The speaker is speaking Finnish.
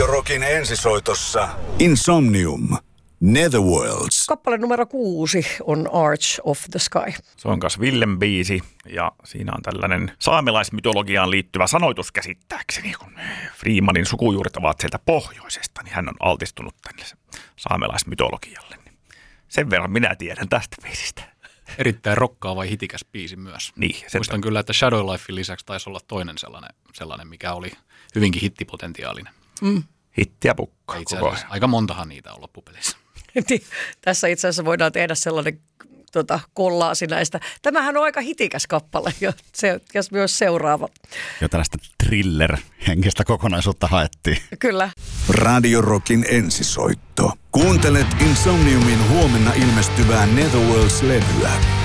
Radio Rockin ensisoitossa Insomnium. Netherworlds. Kappale numero 6 on Arch of the Sky. Se on kas Villen biisi ja siinä on tällainen saamelaismytologiaan liittyvä sanoitus käsittääkseni. Kun Freemanin sukujuuret ovat sieltä pohjoisesta, niin hän on altistunut tänne saamelaismytologialle. Sen verran minä tiedän tästä biisistä. Erittäin rokkaava ja hitikäs biisi myös. Niin, muistan kyllä, että Shadow Lifein lisäksi taisi olla toinen sellainen mikä oli hyvinkin hittipotentiaalinen. Hittiä pukkaa. Itse asiassa aika montahan niitä on loppupelissä. Tässä itse asiassa voidaan tehdä sellainen kollaasi näistä. Tämähän on aika hitikäs kappale ja myös seuraava. Ja tällaista thriller-henkistä kokonaisuutta haettiin. Kyllä. Radio Rockin ensisoitto. Kuuntelet Insomniumin huomenna ilmestyvää Netherworlds-levyä.